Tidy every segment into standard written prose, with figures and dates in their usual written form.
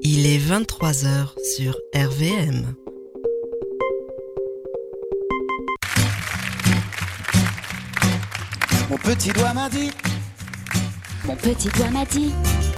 Il est 23h sur RVM. Mon petit doigt m'a dit. Mon petit doigt m'a dit.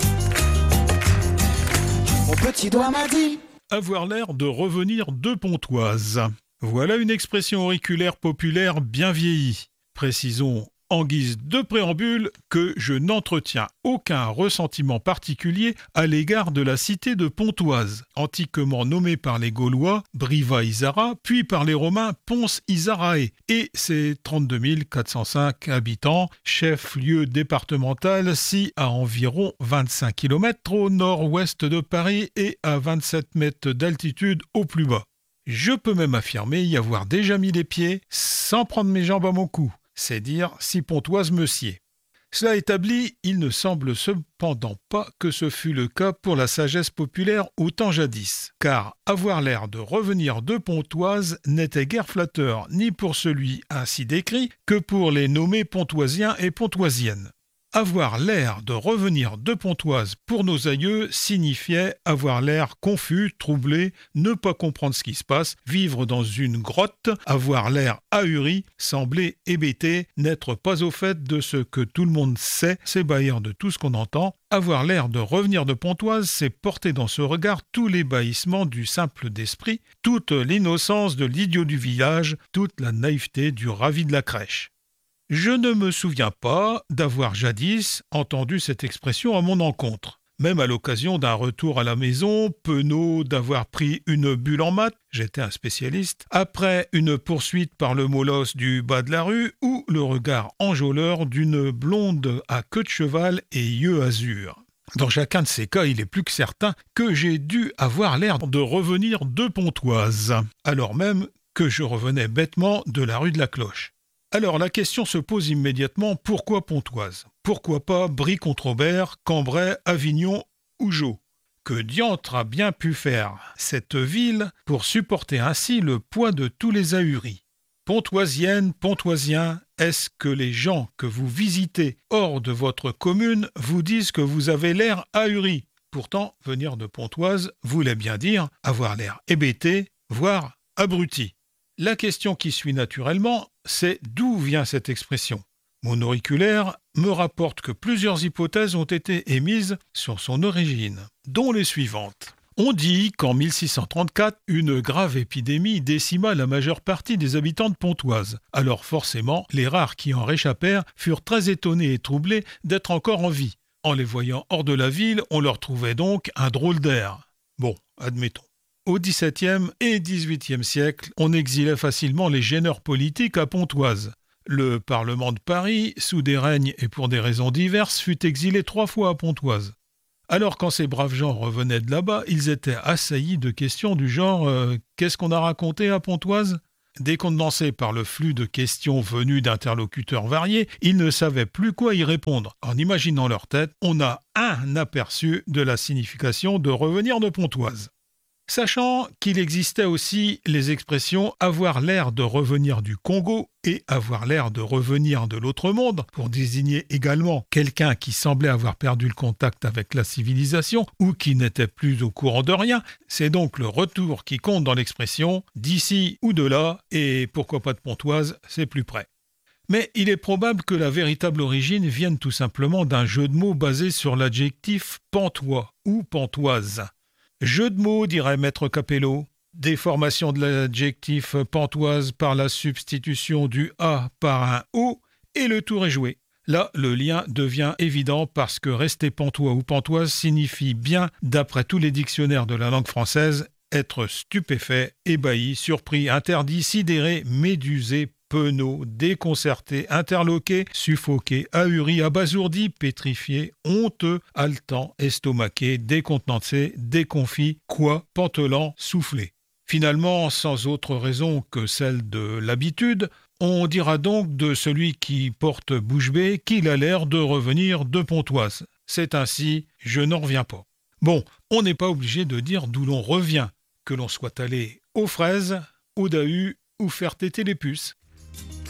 Mon petit doigt m'a dit. Avoir l'air de revenir de Pontoise. Voilà une expression auriculaire populaire bien vieillie. Précisons en guise de préambule que je n'entretiens aucun ressentiment particulier à l'égard de la cité de Pontoise, antiquement nommée par les Gaulois Briva Isara, puis par les Romains Pons Isarae, et ses 32 405 habitants, chef-lieu départemental, si à environ 25 km au nord-ouest de Paris et à 27 mètres d'altitude au plus bas. Je peux même affirmer y avoir déjà mis les pieds sans prendre mes jambes à mon cou. C'est dire si Pontoise me sied. Cela établi, il ne semble cependant pas que ce fût le cas pour la sagesse populaire au temps jadis, car avoir l'air de revenir de Pontoise n'était guère flatteur ni pour celui ainsi décrit que pour les nommés pontoisiens et pontoisiennes. Avoir l'air de revenir de Pontoise pour nos aïeux signifiait avoir l'air confus, troublé, ne pas comprendre ce qui se passe, vivre dans une grotte, avoir l'air ahuri, sembler hébété, n'être pas au fait de ce que tout le monde sait, s'ébahir de tout ce qu'on entend. Avoir l'air de revenir de Pontoise, c'est porter dans ce regard tout l'ébahissement du simple d'esprit, toute l'innocence de l'idiot du village, toute la naïveté du ravi de la crèche. Je ne me souviens pas d'avoir jadis entendu cette expression à mon encontre. Même à l'occasion d'un retour à la maison, penaud d'avoir pris une bulle en maths, j'étais un spécialiste, après une poursuite par le molosse du bas de la rue ou le regard enjôleur d'une blonde à queue de cheval et yeux azur. Dans chacun de ces cas, il est plus que certain que j'ai dû avoir l'air de revenir de Pontoise, alors même que je revenais bêtement de la rue de la Cloche. Alors la question se pose immédiatement, pourquoi Pontoise ? Pourquoi pas Brie-Contrebert, Cambrai, Avignon ou Jeaux ? Que diantre a bien pu faire cette ville pour supporter ainsi le poids de tous les ahuris ? Pontoisienne, Pontoisien, est-ce que les gens que vous visitez hors de votre commune vous disent que vous avez l'air ahuri ? Pourtant, venir de Pontoise voulait bien dire avoir l'air hébété, voire abruti. La question qui suit naturellement, c'est d'où vient cette expression ? Mon auriculaire me rapporte que plusieurs hypothèses ont été émises sur son origine, dont les suivantes. On dit qu'en 1634, une grave épidémie décima la majeure partie des habitants de Pontoise. Alors forcément, les rares qui en réchappèrent furent très étonnés et troublés d'être encore en vie. En les voyant hors de la ville, on leur trouvait donc un drôle d'air. Bon, admettons. Au XVIIe et XVIIIe siècle, on exilait facilement les gêneurs politiques à Pontoise. Le Parlement de Paris, sous des règnes et pour des raisons diverses, fut exilé 3 fois à Pontoise. Alors quand ces braves gens revenaient de là-bas, ils étaient assaillis de questions du genre « Qu'est-ce qu'on a raconté à Pontoise ?» Décontenancés par le flux de questions venues d'interlocuteurs variés, ils ne savaient plus quoi y répondre. En imaginant leur tête, on a un aperçu de la signification de revenir de Pontoise. Sachant qu'il existait aussi les expressions « avoir l'air de revenir du Congo » et « avoir l'air de revenir de l'autre monde » pour désigner également quelqu'un qui semblait avoir perdu le contact avec la civilisation ou qui n'était plus au courant de rien, c'est donc le retour qui compte dans l'expression « d'ici ou de là » et pourquoi pas de Pontoise, c'est plus près. Mais il est probable que la véritable origine vienne tout simplement d'un jeu de mots basé sur l'adjectif « pantois » ou « pantoise ». Jeu de mots, dirait Maître Capello. Déformation de l'adjectif pantoise par la substitution du A par un O, et le tour est joué. Là, le lien devient évident parce que rester pantois ou pantoise signifie bien, d'après tous les dictionnaires de la langue française, être stupéfait, ébahi, surpris, interdit, sidéré, médusé, penaud, déconcerté, interloqué, suffoqué, ahuri, abasourdi, pétrifié, honteux, haletant, estomaqué, décontenancé, déconfit, pantelant, soufflé. Finalement, sans autre raison que celle de l'habitude, on dira donc de celui qui porte bouche bée qu'il a l'air de revenir de Pontoise. C'est ainsi, je n'en reviens pas. Bon, on n'est pas obligé de dire d'où l'on revient, que l'on soit allé aux fraises, au Dahu ou faire téter les puces.